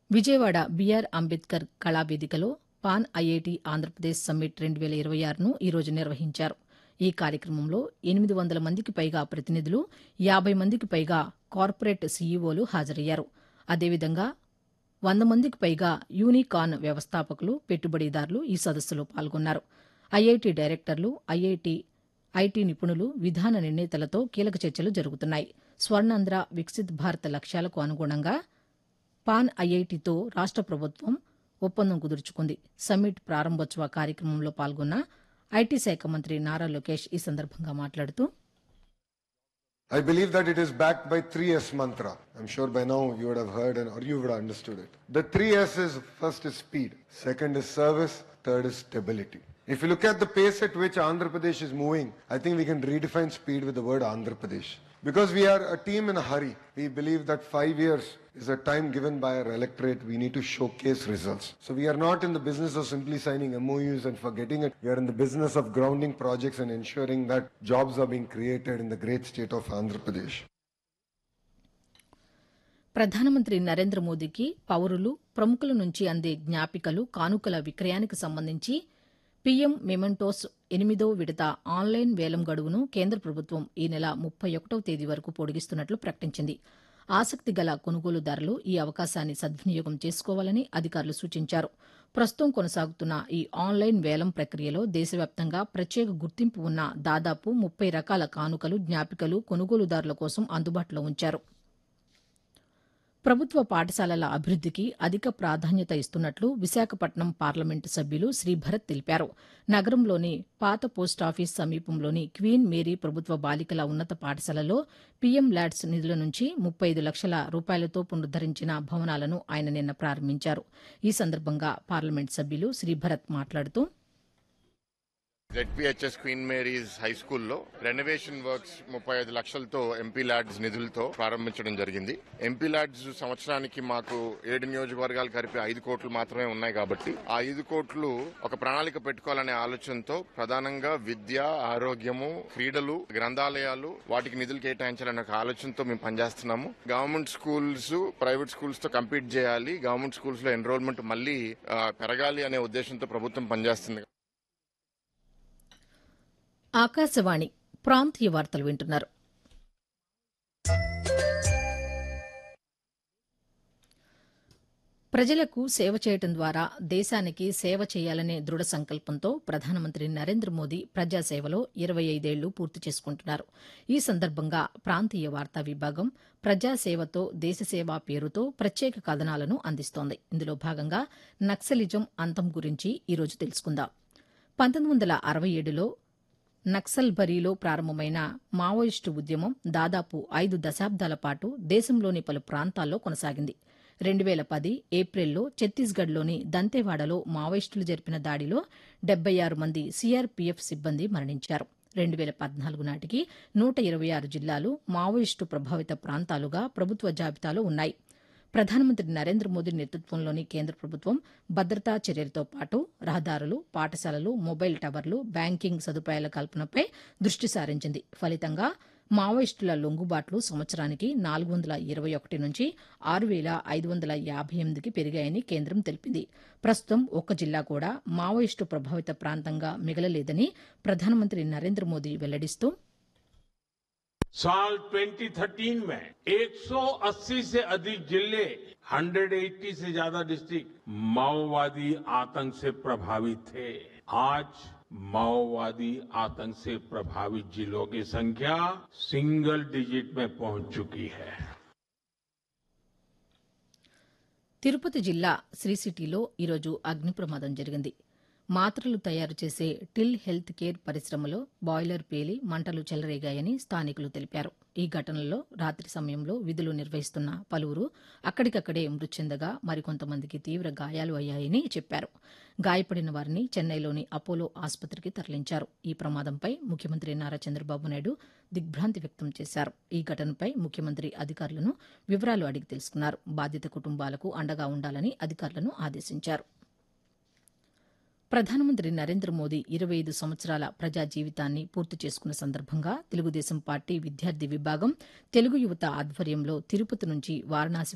Vijayawada BR Ambedkar కళావేదికలో pan IIT Andhra Pradesh summit 2026ను ఈరోజు నిర్వహించారు. ఈ కార్యక్రమంలో 800 మందికి పైగా ప్రతినిధులు, 50 మందికి పైగా కార్పొరేట్ సీఈఓలు హాజరయ్యారు. అదేవిధంగా 100 మందికి పైగా యూనికార్న్ వ్యవస్థాపకులు, పెట్టుబడిదారులు ఈ సదస్సులో పాల్గొన్నారు. ఐఐటీ డైరెక్టర్లు, ఐటీ నిపుణులు, విధాన నిర్ణేతలతో కీలక చర్చలు జరుగుతున్నాయి. స్వర్ణాంధ్ర, వికసిత్ భారత్ లక్ష్యాలకు అనుగుణంగా పాన్ ఐఐటీతో రాష్ట ప్రభుత్వం ఒప్పందం కుదుర్చుకుంది. సమ్మిట్ ప్రారంభోత్సవ కార్యక్రమంలో పాల్గొన్న ఐటీ శాఖ మంత్రి నారా లోకేష్ ఈ సందర్భంగా మాట్లాడుతూ, I believe that it is backed by 3S mantra. I'm sure by now you would have heard or you would have understood it. The 3S is, first is speed, second is service, third is stability. If you look at the pace at which Andhra Pradesh is moving, I think we can redefine speed with the word Andhra Pradesh. Because we are a team in a hurry. We believe that 5 years is a time given by our electorate. We need to showcase results. So we are not in the business of simply signing MOUs and forgetting it. We are in the business of grounding projects and ensuring that jobs are being created in the great state of Andhra Pradesh. ప్రధానమంత్రి నరేంద్ర మోదీకి పౌరులు, ప్రముఖుల నుంచి అందే జ్ఞాపికలు, కానుకల విక్రయానికి సంబంధించి PM mementos 8వ విడత ఆన్లైన్ వేలం గడువును కేంద్ర ప్రభుత్వం ఈ నెల 31వ తేదీ వరకు పొడిగిస్తున్నట్లు ప్రకటించింది. ఆసక్తి గల కొనుగోలుదారులు ఈ అవకాశాన్ని సద్వినియోగం చేసుకోవాలని అధికారులు సూచించారు. ప్రస్తుతం కొనసాగుతున్న ఈ ఆన్లైన్ వేలం ప్రక్రియలో దేశవ్యాప్తంగా ప్రత్యేక గుర్తింపు ఉన్న దాదాపు 30 రకాల కానుకలు, జ్ఞాపికలు కొనుగోలుదారుల కోసం అందుబాటులో ఉంచారు. ప్రభుత్వ పాఠశాలల అభివృద్దికి అధిక ప్రాధాన్యత ఇస్తున్నట్లు విశాఖపట్నం పార్లమెంటు సభ్యులు శ్రీభరత్ తెలిపారు. నగరంలోని పాత పోస్టాఫీస్ సమీపంలోని క్వీన్ మేరీ ప్రభుత్వ బాలికల ఉన్నత పాఠశాలలో పీఎం ల్యాడ్స్ నిధుల నుంచి 35 లక్షల రూపాయలతో పునరుద్దరించిన భవనాలను ఆయన నిన్న ప్రారంభించారు. ఈ సందర్భంగా పార్లమెంటు సభ్యులు శ్రీభరత్ మాట్లాడుతూ, ZPHS క్వీన్ మేరీస్ హై స్కూల్లో రెనోవేషన్ వర్క్స్ 35 లక్షలతో ఎంపీ ల్యాడ్స్ నిధులతో ప్రారంభించడం జరిగింది. ఎంపీ ల్యాడ్స్ సంవత్సరానికి మాకు 7 నియోజకవర్గాలు కలిపి 5 కోట్లు మాత్రమే ఉన్నాయి కాబట్టి ఆ 5 కోట్లు ఒక ప్రణాళిక పెట్టుకోవాలనే ఆలోచనతో ప్రధానంగా విద్య, ఆరోగ్యము, క్రీడలు, గ్రంథాలయాలు వాటికి నిధులు కేటాయించాలనే ఒక ఆలోచనతో మేము పనిచేస్తున్నాము. గవర్నమెంట్ స్కూల్స్ ప్రైవేట్ స్కూల్స్ తో కంపీట్ చేయాలి, గవర్నమెంట్ స్కూల్స్ లో ఎన్రోల్మెంట్ మళ్లీ పెరగాలి అనే ఉద్దేశంతో ప్రభుత్వం పనిచేస్తుంది. ఆకాశవాణి ప్రాంతీయ వార్తలు వింటున్నారు. ప్రజలకు సేవ చేయడం ద్వారా దేశానికి సేవ చేయాలనే దృఢ సంకల్పంతో ప్రధానమంత్రి నరేంద్ర మోదీ ప్రజాసేవలో 25 ఏళ్లు పూర్తి చేసుకుంటున్నారు. ఈ సందర్భంగా ప్రాంతీయ వార్తా విభాగం ప్రజాసేవతో దేశసేవ పేరుతో ప్రత్యేక కథనాలను అందిస్తోంది. ఇందులో భాగంగా నక్సలిజం అంతం గురించి ఈరోజు తెలుసుకుందాం. 1967లో నక్సల్బరీలో ప్రారంభమైన మావోయిస్టు ఉద్యమం దాదాపు 5 దశాబ్దాల పాటు దేశంలోని పలు ప్రాంతాల్లో కొనసాగింది. 2010 ఏప్రిల్లో ఛత్తీస్గఢ్లోని దంతేవాడలో మావోయిస్టులు జరిపిన దాడిలో 76 మంది సీఆర్పీఎఫ్ సిబ్బంది మరణించారు. 2014 నాటికి 126 జిల్లాలు మావోయిస్టు ప్రభావిత ప్రాంతాలుగా ప్రభుత్వ జాబితాలో ఉన్నాయి. ప్రధానమంత్రి నరేంద్ర మోదీ నేతృత్వంలోని కేంద్ర ప్రభుత్వం భద్రతా చర్యలతో పాటు రహదారులు, పాఠశాలలు, మొబైల్ టవర్లు, బ్యాంకింగ్ సదుపాయాల కల్పనపై దృష్టి సారించింది. ఫలితంగా మావోయిస్టుల లొంగుబాట్లు సంవత్సరానికి 421 నుంచి 6,558కి పెరిగాయని కేంద్రం తెలిపింది. ప్రస్తుతం ఒక్క జిల్లా కూడా మావోయిస్టు ప్రభావిత ప్రాంతంగా మిగలలేదని ప్రధానమంత్రి నరేంద్ర మోదీ వెల్లడిస్తూ, साल 2013 में 180 से अधिक जिले, 180 से ज्यादा डिस्ट्रिक्ट माओवादी आतंक से प्रभावित थे. आज माओवादी आतंक से प्रभावित जिलों की संख्या सिंगल डिजिट में पहुंच चुकी है. తిరుపతి జిల్లా శ్రీ సిటీలో ఈరోజు అగ్ని ప్రమాదం జరిగింది. మాత్రలు తయారు చేసే టిల్ హెల్త్ కేర్ పరిశ్రమలో బాయిలర్ పేలి మంటలు చెలరేగాయని స్థానికులు తెలిపారు. ఈ ఘటనలో రాత్రి సమయంలో విధులు నిర్వహిస్తున్న పలువురు అక్కడికక్కడే మృతి చెందగా మరికొంతమందికి తీవ్ర గాయాలు అయ్యాయని చెప్పారు. గాయపడిన వారిని చెన్నైలోని అపోలో ఆసుపత్రికి తరలించారు. ఈ ప్రమాదంపై ముఖ్యమంత్రి నారా చంద్రబాబు నాయుడు దిగ్భ్రాంతి వ్యక్తం చేశారు. ఈ ఘటనపై ముఖ్యమంత్రి అధికారులను వివరాలు అడిగి తెలుసుకున్నారు. బాధిత కుటుంబాలకు అండగా ఉండాలని అధికారులను ఆదేశించారు. ప్రధానమంత్రి నరేంద్ర మోదీ 25 సంవత్సరాల ప్రజా జీవితాన్ని పూర్తి చేసుకున్న సందర్భంగా తెలుగుదేశం పార్టీ విద్యార్థి విభాగం తెలుగు యువత ఆధ్వర్యంలో తిరుపతి నుంచి వారణాసి